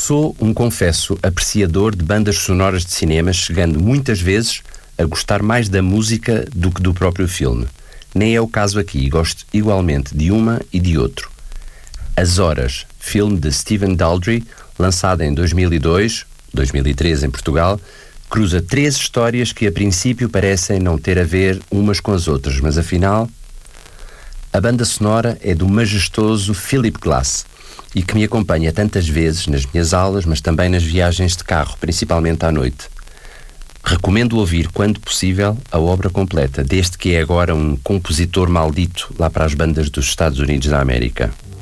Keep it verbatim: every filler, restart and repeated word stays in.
Sou um confesso apreciador de bandas sonoras de cinema, chegando muitas vezes a gostar mais da música do que do próprio filme. Nem é o caso aqui, gosto igualmente de uma e de outro. As Horas, filme de Stephen Daldry, lançado em dois mil e dois, dois mil e três em Portugal, cruza três histórias que a princípio parecem não ter a ver umas com as outras, mas afinal... A banda sonora é do majestoso Philip Glass e que me acompanha tantas vezes nas minhas aulas, mas também nas viagens de carro, principalmente à noite. Recomendo ouvir, quando possível, a obra completa, deste que é agora um compositor maldito lá para as bandas dos Estados Unidos da América.